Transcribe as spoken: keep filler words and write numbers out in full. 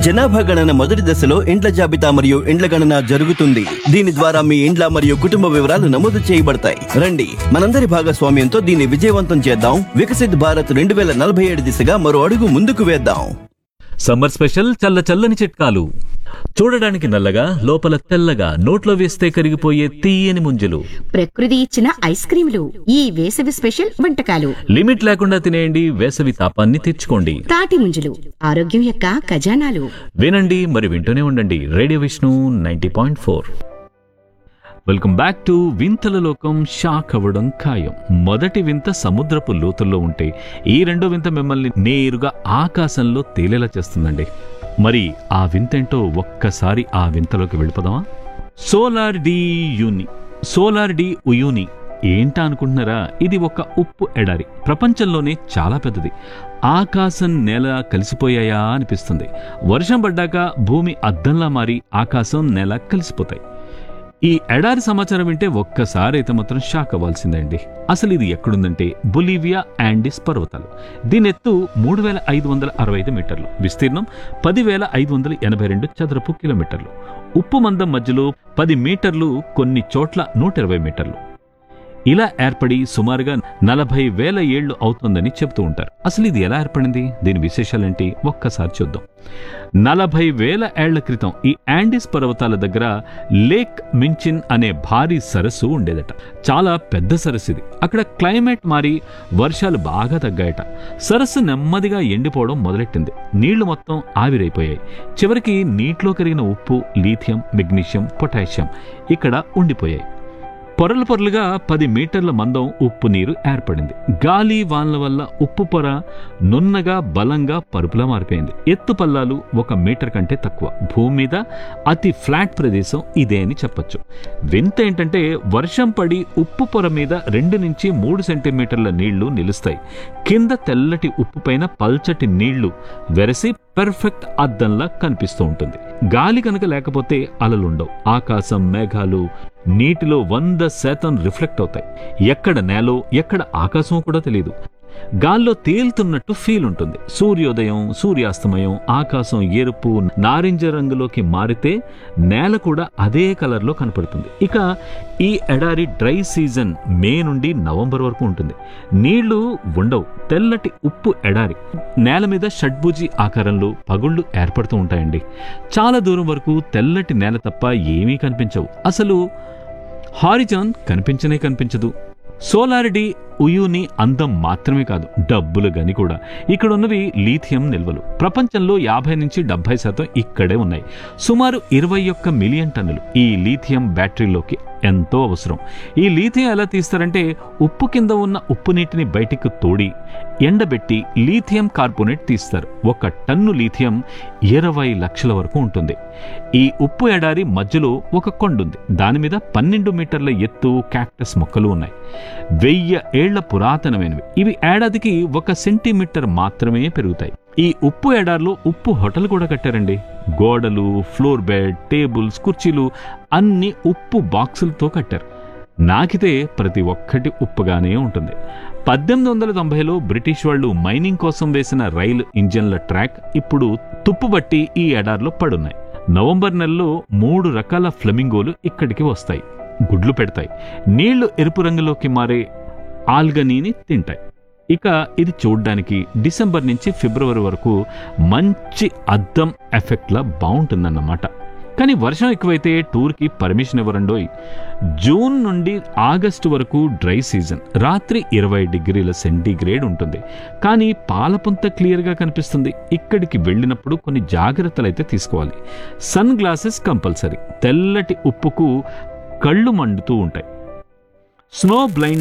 జనాభా గణన మొదటి దశలో ఇండ్ల జాబితా మరియు ఇండ్ల గణన జరుగుతుంది. దీని ద్వారా మీ ఇండ్ల మరియు కుటుంబ వివరాలు నమోదు చేయబడతాయి. రండి, మనందరి భాగస్వామ్యంతో దీన్ని విజయవంతం చేద్దాం. వికసిత్ భారత్ రెండు వేల నలభై ఏడు దిశగా మరో అడుగు ముందుకు వేద్దాం. సమ్మర్ స్పెషల్ చల్ల చల్లని చిట్కాలు. చూడడానికి నల్లగా, లోపల తెల్లగా, నోట్లో వేస్తే కరిగిపోయే తీయని ముంజలు, ప్రకృతి ఇచ్చిన ఐస్ క్రీములు, ఈ వేసవి స్పెషల్ వంటకాలు. లిమిట్ లేకుండా తినేయండి, వేసవి తాపాన్ని తెచ్చుకోండి. తాటి ముంజలు ఆరోగ్యం యొక్క ఖజానాలు. వినండి, మరి వింటూనే ఉండండి. Radio Vishnu ninety point four. Welcome back to వింతల లోకం. షాక్ అవ్వడం ఖాయం. మొదటి వింత సముద్రపు లోతుల్లో ఉంటే ఈ రెండో వింత మిమ్మల్ని నేరుగా ఆకాశంలో తేలేలా చేస్తుందండి. మరి ఆ వింతేంటో ఒక్కసారి ఆ వింతలోకి వెళ్ళిపోదామా? సోలార్ డి యూని. సోలార్ డి ఉయూని ఏంటా అనుకుంటున్నారా? ఇది ఒక ఉప్పు ఎడారి. ప్రపంచంలోనే చాలా పెద్దది. ఆకాశం నేల కలిసిపోయాయా అనిపిస్తుంది. వర్షం పడ్డాక భూమి అద్దంలా మారి ఆకాశం నేల కలిసిపోతాయి. ఈ ఎడారి సమాచారం వింటే ఒక్కసారి అయితే మాత్రం షాక్ అవ్వాల్సిందే అండి. అసలు ఇది ఎక్కడుందంటే బొలీవియా యాండిస్ పర్వతాలు. దీని ఎత్తు మూడు వేల ఐదు వందల అరవై ఐదు మీటర్లు, విస్తీర్ణం పదివేల ఐదు వందల ఎనభై రెండు చదరపు కిలోమీటర్లు. ఉప్పు మందం మధ్యలో పది మీటర్లు, కొన్ని చోట్ల నూట ఇరవై మీటర్లు. ఇలా ఏర్పడి సుమారుగా నలభై వేల ఏళ్లు అవుతుందని చెబుతూ ఉంటారు. అసలు ఇది ఎలా ఏర్పడింది, దీని విశేషాలేంటి ఒక్కసారి చూద్దాం. నలభై వేల ఏళ్ల క్రితం ఈ యాండిస్ పర్వతాల దగ్గర లేక్ మించిన్ అనే భారీ సరస్సు ఉండేదట. చాలా పెద్ద సరస్సు ఇది. అక్కడ క్లైమేట్ మారి వర్షాలు బాగా తగ్గాయట. సరస్సు నెమ్మదిగా ఎండిపోవడం మొదలెట్టింది. నీళ్లు మొత్తం ఆవిరైపోయాయి. చివరికి నీటిలో కరిగిన ఉప్పు, లీథియం, మెగ్నీషియం, పొటాషియం ఇక్కడ ఉండిపోయాయి. పొరలు పొరలుగా పది మీటర్ల మందం ఉప్పు నీరు ఏర్పడింది. గాలి వానల వల్ల ఉప్పు పొర నున్నగా, బలంగా పరుపులా మారిపోయింది. ఎత్తు పల్లాలు ఒక మీటర్ కంటే తక్కువ. భూమి మీద అతి ఫ్లాట్ ప్రదేశం ఇదే అని చెప్పొచ్చు. వింత ఏంటంటే వర్షం పడి ఉప్పు పొర మీద రెండు నుంచి మూడు సెంటీమీటర్ల నీళ్లు నిలుస్తాయి. కింద తెల్లటి ఉప్పు పైన పల్చటి నీళ్లు వెరసి పర్ఫెక్ట్ అద్దంలా కనిపిస్తూ ఉంటుంది. గాలి కనుక లేకపోతే అలలుండవు. ఆకాశం, మేఘాలు నీటిలో వంద శాతం రిఫ్లెక్ట్ అవుతాయి. ఎక్కడ నేలో ఎక్కడ ఆకాశం కూడా తెలియదు. గాల్లో తేలుతున్నట్టు ఫీల్ ఉంటుంది. సూర్యోదయం, సూర్యాస్తమయం, ఆకాశం ఎరుపు, నారింజ రంగులోకి మారితే నేల కూడా అదే కలర్లో కనపడుతుంది. ఇక ఈ ఎడారి డ్రై సీజన్ మే నుండి నవంబర్ వరకు ఉంటుంది. నీళ్లు ఉండవు. తెల్లటి ఉప్పు ఎడారి. నేల మీద షడ్భుజి ఆకారంలో పగుళ్లు ఏర్పడుతూ ఉంటాయండి. చాలా దూరం వరకు తెల్లటి నేల తప్ప ఏమీ కనిపించవు. అసలు హారిజాన్ కనిపించనే కనిపించదు. సోలార్ డి ఉయూని అందం మాత్రమే కాదు, డబ్బులు గని కూడా. ఇక్కడ ఉన్నవి లీథియం నిల్వలు. ప్రపంచంలో యాభై నుంచి డెబ్బై శాతం ఇక్కడే ఉన్నాయి. సుమారు ఇరవై ఒక్క మిలియన్ టన్నులు ఈ లీథియం బ్యాటరీలోకి ఎంతో అవసరం. ఈ లీథియం ఎలా తీస్తారంటే ఉప్పు కింద ఉన్న ఉప్పు నీటిని బయటికి తోడి ఎండబెట్టి లీథియం కార్బోనేట్ తీస్తారు. ఒక టన్ను లీథియం ఇరవై లక్షల వరకు ఉంటుంది. ఈ ఉప్పు ఎడారి మధ్యలో ఒక కొండుంది. దాని మీద పన్నెండు మీటర్ల ఎత్తు క్యాక్టస్ మొక్కలు ఉన్నాయి. వెయ్యి ఏళ్ల పురాతనమైనవి. ఇవి ఏడాదికి ఒక సెంటీమీటర్ మాత్రమే పెరుగుతాయి. ఈ ఉప్పు ఎడార్లో ఉప్పు హోటల్ కూడా కట్టారండి. గోడలు, ఫ్లోర్ బెడ్, టేబుల్స్, కుర్చీలు అన్ని ఉప్పు బాక్సులతో కట్టారు. నాకితే ప్రతి ఒక్కటి ఉప్పుగానే ఉంటుంది. పద్దెనిమిది వందల తొంభైలో బ్రిటిష్ వాళ్ళు మైనింగ్ కోసం వేసిన రైలు ఇంజన్ల ట్రాక్ ఇప్పుడు తుప్పుబట్టి ఈ ఎడార్లో పడున్నాయి. నవంబర్ నెలలో మూడు రకాల ఫ్లెమింగోలు ఇక్కడికి వస్తాయి. గుడ్లు పెడతాయి. నీళ్లు ఎరుపు రంగులోకి మారే ఆల్గనీని తింటాయి. ఇక ఇది చూడ్డానికి డిసెంబర్ నుంచి ఫిబ్రవరి వరకు మంచి అద్దం ఎఫెక్ట్లా బాగుంటుందన్నమాట. కానీ వర్షం ఎక్కువైతే టూర్కి పర్మిషన్ ఇవ్వరండోయ్. జూన్ నుండి ఆగస్టు వరకు డ్రై సీజన్. రాత్రి ఇరవై డిగ్రీల సెంటీగ్రేడ్ ఉంటుంది. కానీ పాలపుంత క్లియర్గా కనిపిస్తుంది. ఇక్కడికి వెళ్ళినప్పుడు కొన్ని జాగ్రత్తలు అయితే తీసుకోవాలి. Sun glasses compulsory. తెల్లటి ఉప్పుకు కళ్ళు మండుతూ ఉంటాయి. Snow blind